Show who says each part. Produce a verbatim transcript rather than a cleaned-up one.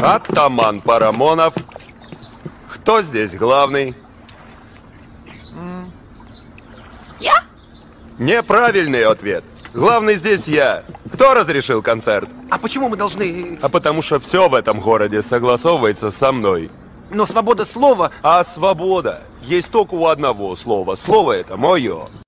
Speaker 1: Атаман Парамонов. Кто здесь главный?
Speaker 2: Я?
Speaker 1: Неправильный ответ. Главный здесь я. Кто разрешил концерт?
Speaker 2: А почему мы должны...
Speaker 1: А потому что все в этом городе согласовывается со мной.
Speaker 2: Но свобода слова...
Speaker 1: А свобода есть только у одного слова. Слово это мое.